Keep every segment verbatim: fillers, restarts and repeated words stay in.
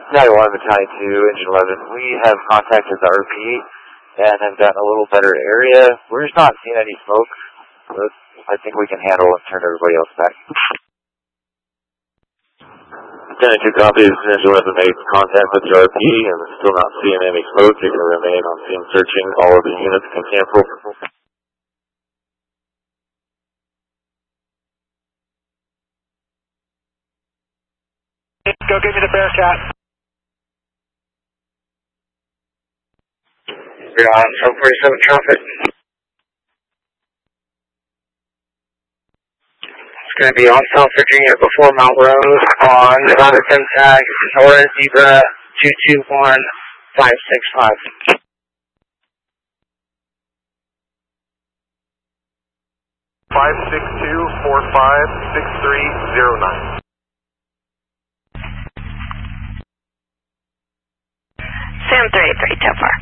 ninety-one, Battalion two, Engine eleven. We have contacted the R P and have gotten a little better area. We're just not seeing any smoke. But I think we can handle and turn everybody else back. Battalion two copies. Engine eleven made contact with the R P and still not seeing any smoke. You're going to remain on scene searching. All of the units can cancel. Go give me the Bearcat. We're on seven forty-seven traffic. It's going to be on South Virginia before Mount Rose on Nevada ten tag, Nora Zebra two two one five six five. five six two four five six three zero nine. Sam three eight three, so far.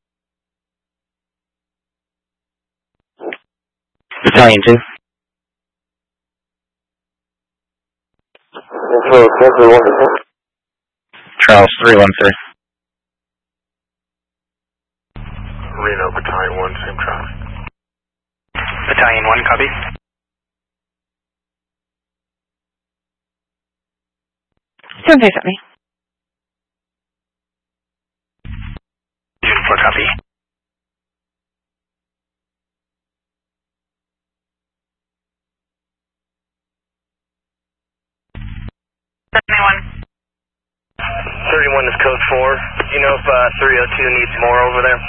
Battalion two. Info, Denver one to four. Charles three one three. Reno, Battalion one, same traffic. Battalion one, copy. Don't face at me. four, copy. seventy-one. thirty-one is code four. Do you know if uh, three oh two needs more over there?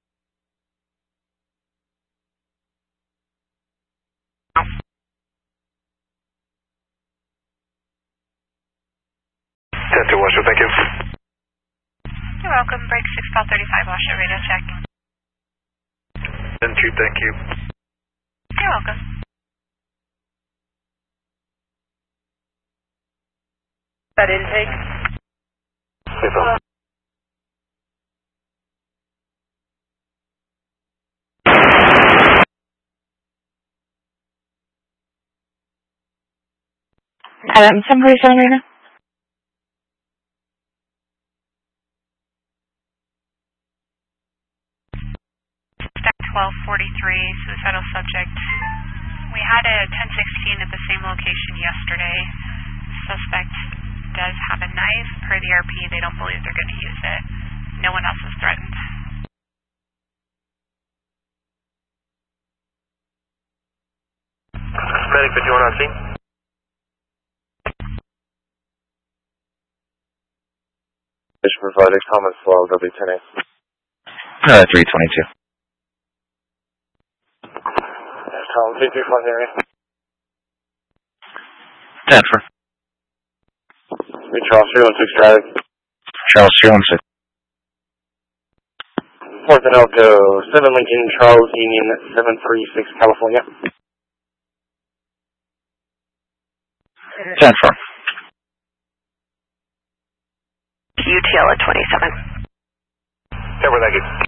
ten two, Washoe, thank you. You're welcome. Break six call thirty-five, Washoe, radio check. ten two, thank you. You're welcome. That intake? Hey, Phil. Adam, seven forty-seven right now. twelve forty-three, suicidal subject. We had a ten sixteen at the same location yesterday. Suspect does have a knife. Per the R P, they don't believe they're going to use it. No one else is threatened. Medic, did you want to see? Mission provided comments to all W ten A. Uh, three twenty-two. Tom, three three five area. Denver. Three Charles three one six traffic. Charles three one six. Fourth and Elko, seven Lincoln, Charles Union, seven three six, California. Denver. U T L at twenty-seven. Denver, thank you.